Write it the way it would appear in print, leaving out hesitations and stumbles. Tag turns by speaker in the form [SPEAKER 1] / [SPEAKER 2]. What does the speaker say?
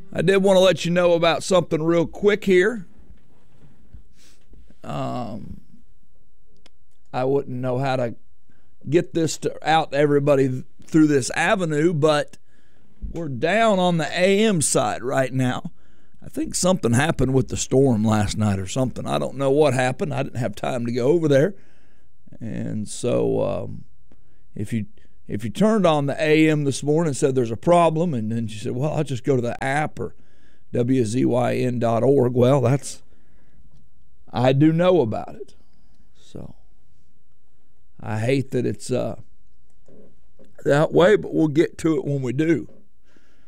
[SPEAKER 1] I did want to let you know about something real quick here. I wouldn't know how to get this out to everybody through this avenue, but we're down on the AM side right now. I think something happened with the storm last night or something. I don't know what happened. I didn't have time to go over there. And so if you turned on the AM this morning and said there's a problem, and then you said, well, I'll just go to the app or WZYN.org, well, I do know about it. So I hate that it's that way, but we'll get to it when we do.